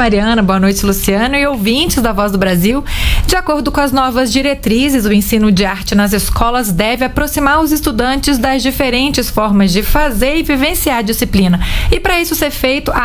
Mariana, boa noite, Luciano e ouvintes da Voz do Brasil. De acordo com as novas diretrizes, o ensino de arte nas escolas deve aproximar os estudantes das diferentes formas de fazer e vivenciar a disciplina. E para isso ser feito,